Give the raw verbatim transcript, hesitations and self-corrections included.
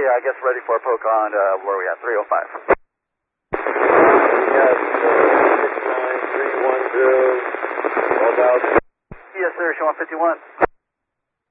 I guess ready for a poke on, uh, where are we at, three oh five? Yes, uh, six nine three one zero, about. Yes, sir, Sean fifty-one.